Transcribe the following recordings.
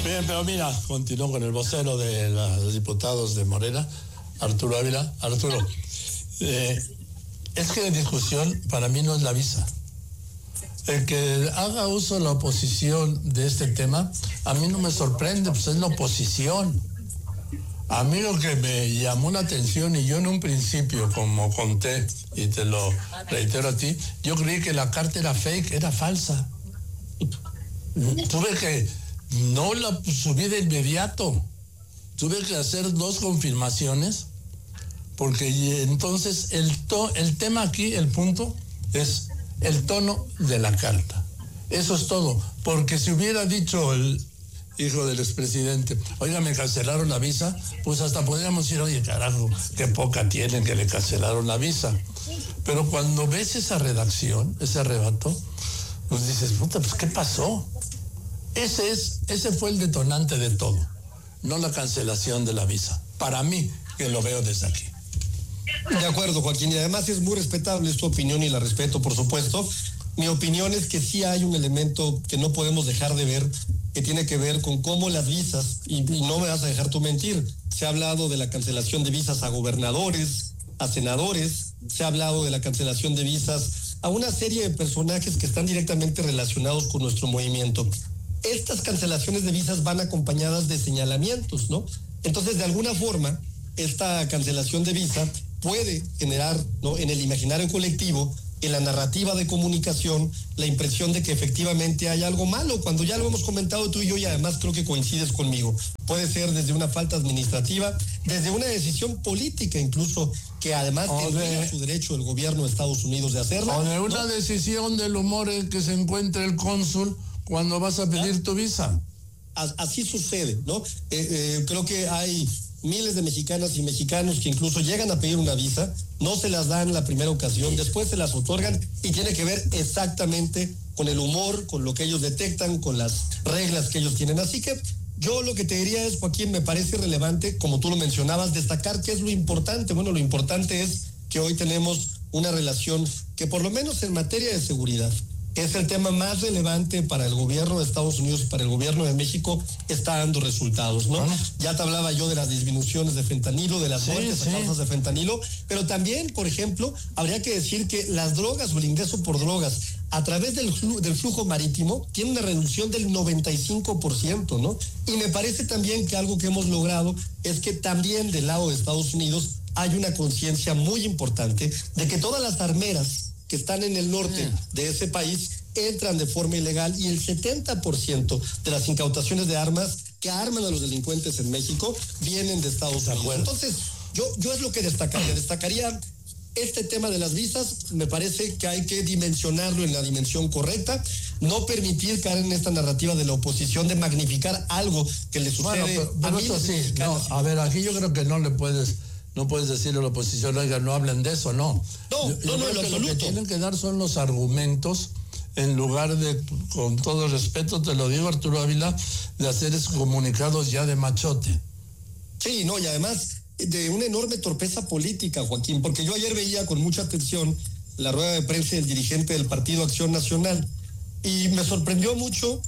Bien, pero mira, continúo con el vocero de los diputados de Morena, Arturo Ávila. Arturo, es que la discusión para mí no es la visa. El que haga uso la oposición de este tema, a mí no me sorprende, pues es la oposición. A mí lo que me llamó la atención, y yo en un principio, como conté, y te lo reitero a ti, yo creí que la carta era fake, era falsa. Tuve que, no la subí de inmediato, tuve que hacer 2 confirmaciones, porque entonces el tema aquí, el punto, es el tono de la carta. Eso es todo, porque si hubiera dicho el hijo del expresidente, oiga, me cancelaron la visa, pues hasta podríamos decir, oye, carajo, qué poca tienen que le cancelaron la visa. Pero cuando ves esa redacción, ese arrebato, pues dices, puta, pues ¿qué pasó? Ese fue el detonante de todo, no la cancelación de la visa. Para mí, que lo veo desde aquí. De acuerdo, Joaquín, y además es muy respetable tu opinión y la respeto, por supuesto. Mi opinión es que sí hay un elemento que no podemos dejar de ver, que tiene que ver con cómo las visas, y no me vas a dejar tú mentir, se ha hablado de la cancelación de visas a gobernadores, a senadores, se ha hablado de la cancelación de visas a una serie de personajes que están directamente relacionados con nuestro movimiento. Estas cancelaciones de visas van acompañadas de señalamientos, ¿no? Entonces, de alguna forma, esta cancelación de visa puede generar, ¿no?, en el imaginario colectivo, en la narrativa de comunicación, la impresión de que efectivamente hay algo malo, cuando ya lo hemos comentado tú y yo, y además creo que coincides conmigo. Puede ser desde una falta administrativa, desde una decisión política incluso, que además tendría su derecho el gobierno de Estados Unidos de hacerla. O de una decisión del humor en que se encuentre el cónsul cuando vas a pedir tu visa. Así sucede, ¿no? Creo que hay miles de mexicanas y mexicanos que incluso llegan a pedir una visa, no se las dan la primera ocasión, después se las otorgan, y tiene que ver exactamente con el humor, con lo que ellos detectan, con las reglas que ellos tienen. Así que yo lo que te diría es, Joaquín, me parece relevante, como tú lo mencionabas, destacar qué es lo importante. Bueno, lo importante es que hoy tenemos una relación que, por lo menos en materia de seguridad, que es el tema más relevante para el gobierno de Estados Unidos y para el gobierno de México, está dando resultados, ¿no? Ya te hablaba yo de las disminuciones de fentanilo, de las muertes a causas de fentanilo, pero también, por ejemplo, habría que decir que las drogas o el ingreso por drogas a través del flujo marítimo tiene una reducción del 95%, ¿no? Y me parece también que algo que hemos logrado es que también del lado de Estados Unidos hay una conciencia muy importante de que todas las armeras que están en el norte de ese país entran de forma ilegal, y el 70% de las incautaciones de armas que arman a los delincuentes en México vienen de Estados Unidos. Entonces, yo es lo que destacaría este tema de las visas. Me parece que hay que dimensionarlo en la dimensión correcta, no permitir caer en esta narrativa de la oposición de magnificar algo que le sucede a miles de mexicanos. A ver, aquí yo creo que no puedes decirle a la oposición, oiga, no hablen de eso, no. No, lo que tienen que dar son los argumentos, en lugar de, con todo respeto, te lo digo, Arturo Ávila, de hacer esos comunicados ya de machote. Sí, no, y además de una enorme torpeza política, Joaquín, porque yo ayer veía con mucha atención la rueda de prensa del dirigente del Partido Acción Nacional, y me sorprendió mucho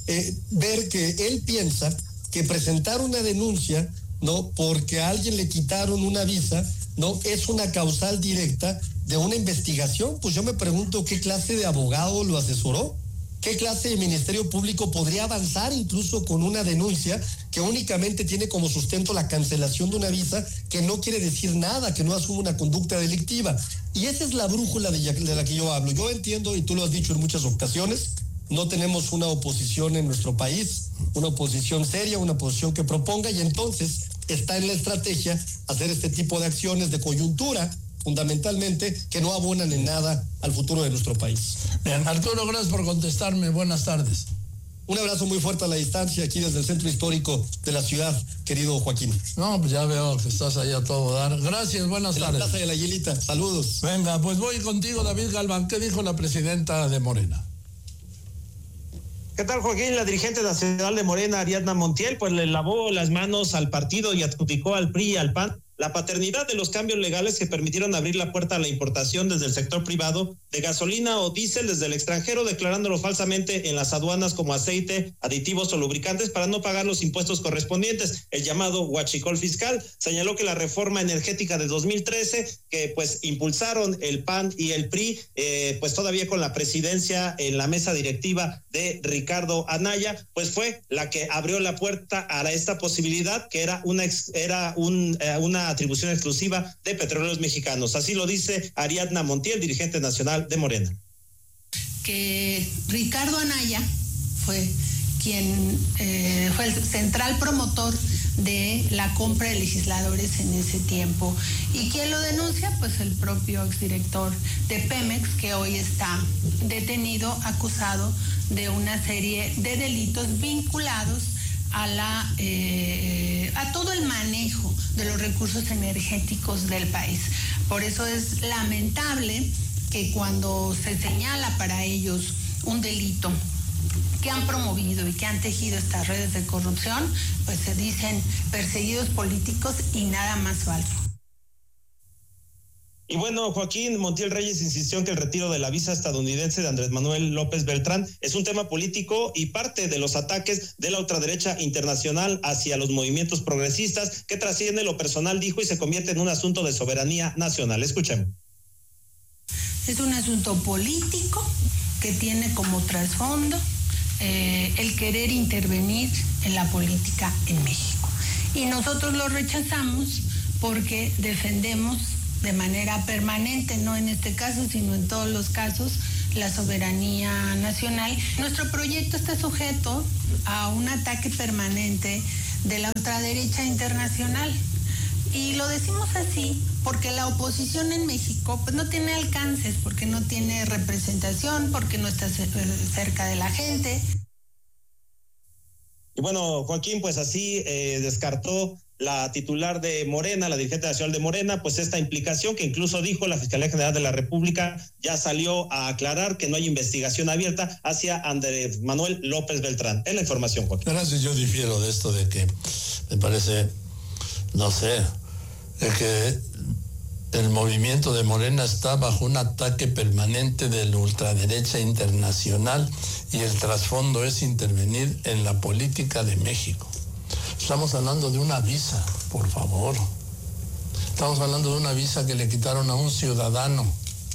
ver que él piensa que presentar una denuncia, ¿no?, porque a alguien le quitaron una visa, ¿no?, es una causal directa de una investigación. Pues yo me pregunto qué clase de abogado lo asesoró, qué clase de ministerio público podría avanzar incluso con una denuncia que únicamente tiene como sustento la cancelación de una visa, que no quiere decir nada, que no asume una conducta delictiva. Y esa es la brújula de la que yo hablo. Yo entiendo, y tú lo has dicho en muchas ocasiones, no tenemos una oposición en nuestro país, una oposición seria, una oposición que proponga, y entonces está en la estrategia hacer este tipo de acciones de coyuntura, fundamentalmente, que no abonan en nada al futuro de nuestro país. Bien, Arturo, gracias por contestarme. Buenas tardes. Un abrazo muy fuerte a la distancia aquí desde el centro histórico de la ciudad, querido Joaquín. No, pues ya veo que estás ahí a todo dar. Gracias, buenas tardes. En la Plaza de la Aguilita, saludos. Venga, pues voy contigo, David Galván. ¿Qué dijo la presidenta de Morena? ¿Qué tal, Joaquín? La dirigente nacional de Morena, Ariadna Montiel, pues le lavó las manos al partido y adjudicó al PRI y al PAN la paternidad de los cambios legales que permitieron abrir la puerta a la importación desde el sector privado de gasolina o diésel desde el extranjero, declarándolo falsamente en las aduanas como aceite, aditivos o lubricantes para no pagar los impuestos correspondientes, el llamado huachicol fiscal. Señaló que la reforma energética de 2013, que pues impulsaron el PAN y el PRI, pues todavía con la presidencia en la mesa directiva de Ricardo Anaya, pues fue la que abrió la puerta a esta posibilidad, que era una atribución exclusiva de Petróleos Mexicanos. Así lo dice Ariadna Montiel, dirigente nacional de Morena. Que Ricardo Anaya fue quien fue el central promotor de la compra de legisladores en ese tiempo. ¿Y quién lo denuncia? Pues el propio exdirector de Pemex, que hoy está detenido, acusado de una serie de delitos vinculados a todo el manejo de los recursos energéticos del país. Por eso es lamentable que cuando se señala para ellos un delito que han promovido y que han tejido estas redes de corrupción, pues se dicen perseguidos políticos y nada más falso. Y bueno, Joaquín Montiel Reyes insistió en que el retiro de la visa estadounidense de Andrés Manuel López Beltrán es un tema político y parte de los ataques de la ultraderecha internacional hacia los movimientos progresistas, que trasciende lo personal, dijo, y se convierte en un asunto de soberanía nacional. Escuchemos. Es un asunto político que tiene como trasfondo el querer intervenir en la política en México. Y nosotros lo rechazamos porque defendemos de manera permanente, no en este caso, sino en todos los casos, la soberanía nacional. Nuestro proyecto está sujeto a un ataque permanente de la ultraderecha internacional. Y lo decimos así porque la oposición en México pues no tiene alcances, porque no tiene representación, porque no está cerca de la gente. Y bueno, Joaquín, pues así descartó la titular de Morena, la dirigente nacional de Morena, pues esta implicación, que incluso dijo la Fiscalía General de la República ya salió a aclarar que no hay investigación abierta hacia Andrés Manuel López Beltrán. Es la información, Joaquín. Gracias, yo difiero de esto, de que me parece, no sé, que el movimiento de Morena está bajo un ataque permanente de la ultraderecha internacional y el trasfondo es intervenir en la política de México. Estamos hablando de una visa, por favor. Estamos hablando de una visa que le quitaron a un ciudadano.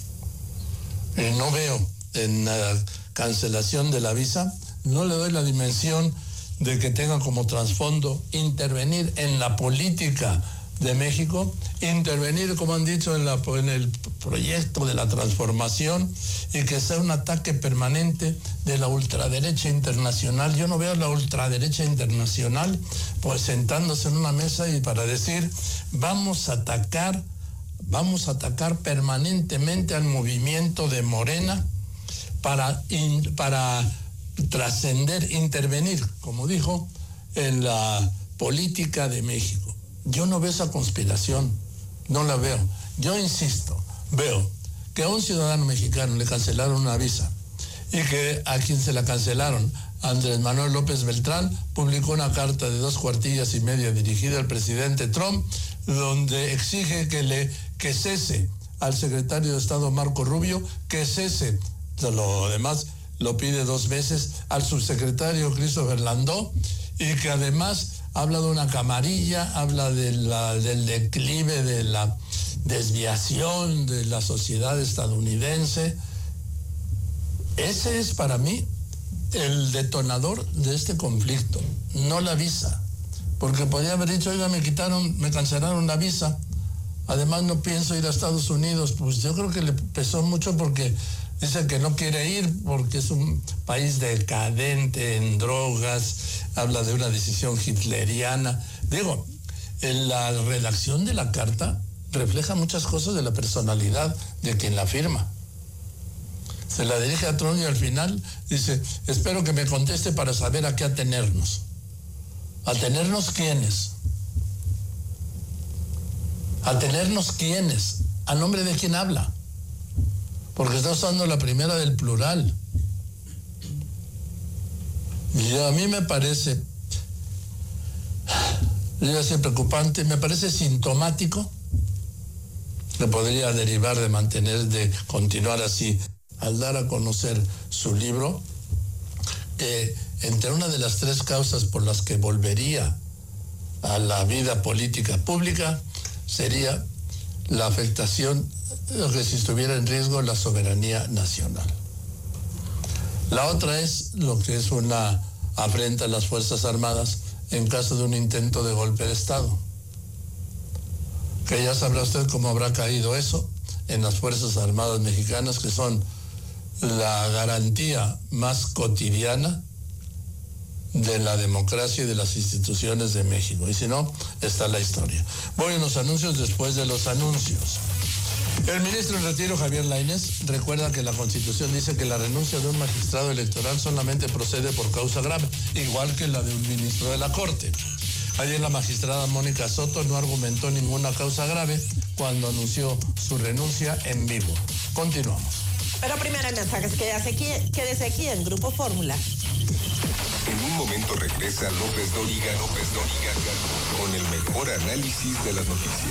No veo en la cancelación de la visa, no le doy la dimensión de que tenga como trasfondo intervenir en la política de México, intervenir, como han dicho, en el proyecto de la transformación, y que sea un ataque permanente de la ultraderecha internacional. Yo no veo a la ultraderecha internacional pues sentándose en una mesa y para decir vamos a atacar permanentemente al movimiento de Morena para trascender, intervenir, como dijo, en la política de México. Yo no veo esa conspiración, no la veo. Yo insisto, veo que a un ciudadano mexicano le cancelaron una visa y que a quien se la cancelaron, Andrés Manuel López Beltrán, publicó una carta de 2 cuartillas y media dirigida al presidente Trump, donde exige que cese al secretario de Estado Marco Rubio, que cese, lo demás lo pide 2 veces, al subsecretario Christopher Landó, y que además habla de una camarilla, habla del declive, de la desviación de la sociedad estadounidense. Ese es para mí el detonador de este conflicto, no la visa. Porque podría haber dicho, oiga, me cancelaron la visa, además no pienso ir a Estados Unidos. Pues yo creo que le pesó mucho porque dice que no quiere ir porque es un país decadente en drogas, habla de una decisión hitleriana. Digo, en la redacción de la carta refleja muchas cosas de la personalidad de quien la firma. Se la dirige a Trump y al final dice, espero que me conteste para saber a qué atenernos. ¿Atenernos quiénes? ¿Atenernos quiénes? ¿A nombre de quién habla? Porque está usando la primera del plural. Y a mí me parece, preocupante, me parece sintomático, que podría derivar de continuar así al dar a conocer su libro que entre una de las 3 causas por las que volvería a la vida política pública sería la afectación, que si estuviera en riesgo la soberanía nacional. La otra es lo que es una afrenta a las Fuerzas Armadas en caso de un intento de golpe de Estado. Que ya sabrá usted cómo habrá caído eso en las Fuerzas Armadas mexicanas, que son la garantía más cotidiana de la democracia y de las instituciones de México. Y si no, está la historia. Voy a los anuncios después de los anuncios. El ministro en retiro, Javier Lainez, recuerda que la Constitución dice que la renuncia de un magistrado electoral solamente procede por causa grave, igual que la de un ministro de la Corte. Ayer la magistrada Mónica Soto no argumentó ninguna causa grave cuando anunció su renuncia en vivo. Continuamos. Pero primero el mensaje es quédese aquí en Grupo Fórmula. En un momento regresa López Dóriga con el mejor análisis de las noticias.